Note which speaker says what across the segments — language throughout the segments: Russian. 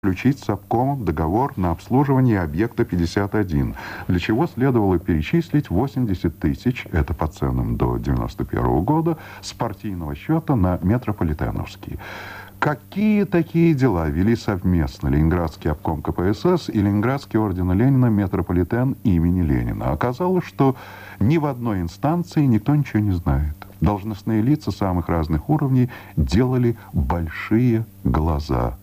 Speaker 1: заключить с обкомом договор на обслуживание объекта 51, для чего следовало перечислить 80 тысяч, это по ценам до 91 года, с партийного счета на Метрополитеновский. Какие такие дела вели совместно Ленинградский обком КПСС и Ленинградский орден Ленина метрополитен имени Ленина? Оказалось, что ни в одной инстанции никто ничего не знает. Должностные лица самых разных уровней делали большие глаза.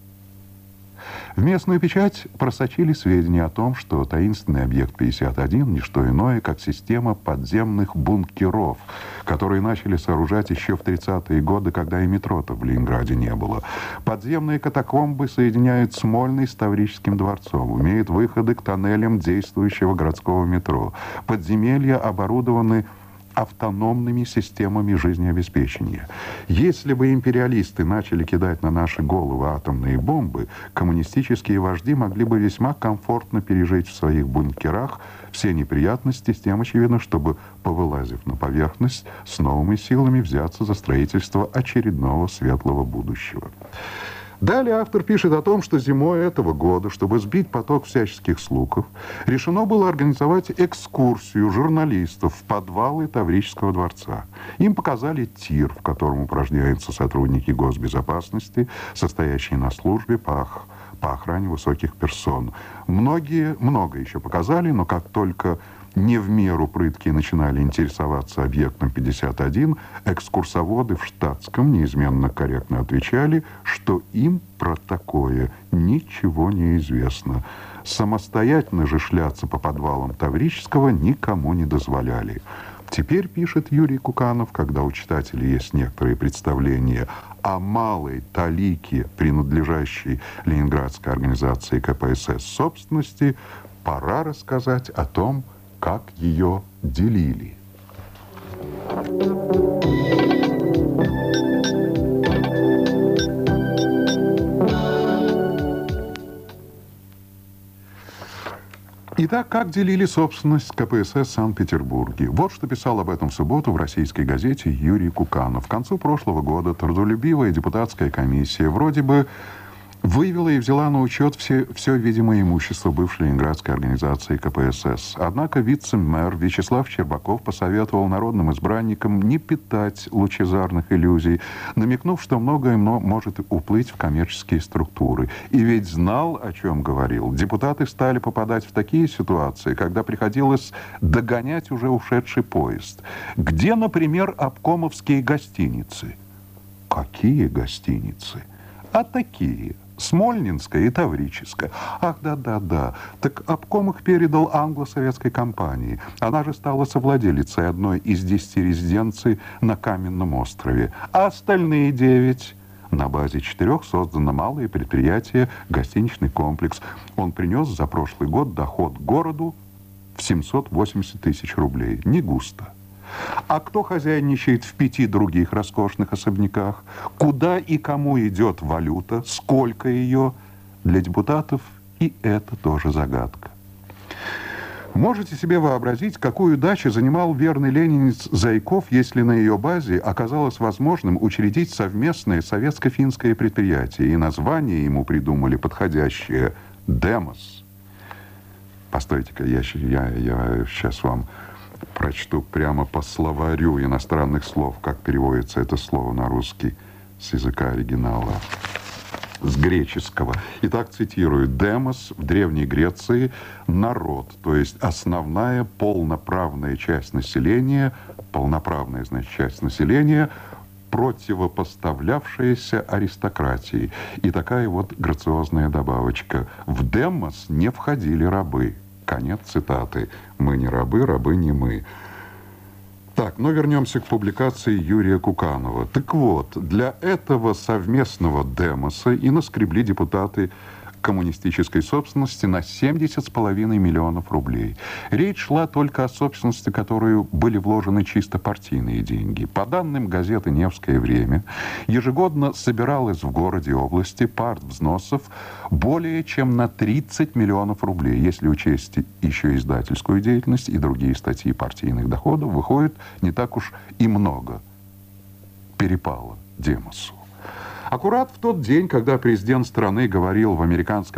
Speaker 1: В местную печать просочили сведения о том, что таинственный объект 51 – не что иное, как система подземных бункеров, которые начали сооружать еще в 30-е годы, когда и метро-то в Ленинграде не было. Подземные катакомбы соединяют Смольный с Таврическим дворцом, имеют выходы к тоннелям действующего городского метро. Подземелья оборудованы автономными системами жизнеобеспечения. Если бы империалисты начали кидать на наши головы атомные бомбы, коммунистические вожди могли бы весьма комфортно пережить в своих бункерах все неприятности с тем, очевидно, чтобы, повылазив на поверхность, с новыми силами взяться за строительство очередного светлого будущего. Далее автор пишет о том, что зимой этого года, чтобы сбить поток всяческих слухов, решено было организовать экскурсию журналистов в подвалы Таврического дворца. Им показали тир, в котором упражняются сотрудники госбезопасности, состоящие на службе по охране высоких персон. Много еще показали, но как только не в меру прыткие начинали интересоваться объектом 51, экскурсоводы в штатском неизменно корректно отвечали, что им про такое ничего не известно. Самостоятельно же шляться по подвалам Таврического никому не дозволяли. Теперь, пишет Юрий Куканов, когда у читателей есть некоторые представления о малой талике, принадлежащей Ленинградской организации КПСС собственности, пора рассказать о том, как ее делили. Итак, как делили собственность КПСС в Санкт-Петербурге? Вот что писал об этом в субботу в российской газете Юрий Куканов. К концу прошлого года трудолюбивая депутатская комиссия вроде бы вывела и взяла на учет все видимое имущество бывшей ленинградской организации КПСС. Однако вице-мэр Вячеслав Щербаков посоветовал народным избранникам не питать лучезарных иллюзий, намекнув, что многое может уплыть в коммерческие структуры. И ведь знал, о чем говорил. Депутаты стали попадать в такие ситуации, когда приходилось догонять уже ушедший поезд. Где, например, обкомовские гостиницы? Какие гостиницы? А такие. Смольнинская и Таврическая. Ах, да. Так обком их передал англо-советской компании. Она же стала совладелицей одной из 10 резиденций на Каменном острове. А остальные 9... На базе 4 создано малое предприятие «Гостиничный комплекс». Он принес за прошлый год доход городу в 780 тысяч рублей. Не густо. А кто хозяйничает в 5 других роскошных особняках? Куда и кому идет валюта? Сколько ее? Для депутатов и это тоже загадка. Можете себе вообразить, какую дачу занимал верный ленинец Зайков, если на ее базе оказалось возможным учредить совместное советско-финское предприятие, и название ему придумали подходящее «Демос». Постойте-ка, я сейчас вам прочту прямо по словарю иностранных слов, как переводится это слово на русский с языка оригинала, с греческого. Итак, цитирую. «Демос» в Древней Греции – народ, то есть основная полноправная часть населения, полноправная, значит, часть населения, противопоставлявшаяся аристократии. И такая вот грациозная добавочка. В «демос» не входили рабы. Конец цитаты. Мы не рабы, рабы не мы. Так, но вернемся к публикации Юрия Куканова. Так вот, для этого совместного демоса и наскребли депутаты коммунистической собственности на 70,5 миллионов рублей. Речь шла только о собственности, в которую были вложены чисто партийные деньги. По данным газеты «Невское время», ежегодно собиралось в городе и области партвзносов более чем на 30 миллионов рублей. Если учесть еще издательскую деятельность и другие статьи партийных доходов, выходит не так уж и много перепало демосу. Аккурат в тот день, когда президент страны говорил в американском